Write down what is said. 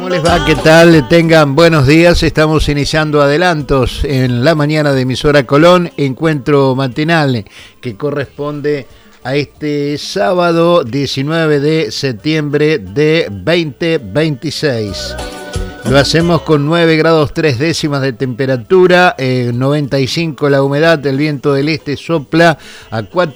¿Cómo les va? ¿Qué tal? Tengan buenos días. Estamos iniciando adelantos en la mañana de Emisora Colón, encuentro matinal que corresponde a este sábado 19 de septiembre de 2026. Lo hacemos con 9 grados 3 décimas de temperatura, 95 la humedad, el viento del este sopla a 4